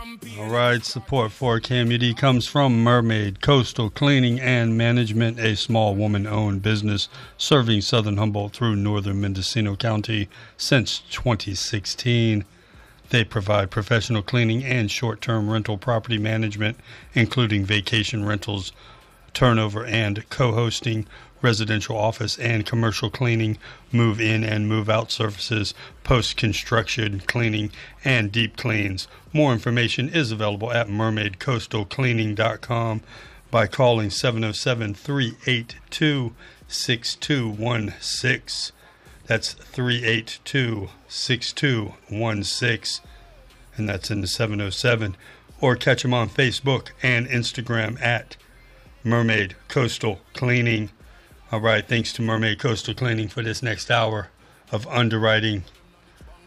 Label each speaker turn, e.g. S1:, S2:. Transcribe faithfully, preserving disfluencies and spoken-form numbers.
S1: All right, support for K M U D comes from Mermaid Coastal Cleaning and Management, a small woman-owned business serving southern Humboldt through northern Mendocino County since twenty sixteen. They provide professional cleaning and short-term rental property management, including vacation rentals, turnover and co-hosting, residential office and commercial cleaning, move-in and move-out services, post-construction cleaning, and deep cleans. More information is available at mermaid coastal cleaning dot com by calling seven oh seven, three eight two, six two one six. That's three eight two, six two one six, and that's in the seven oh seven. Or catch them on Facebook and Instagram at Mermaid Coastal Cleaning. All right, thanks to Mermaid Coastal Cleaning for this next hour of underwriting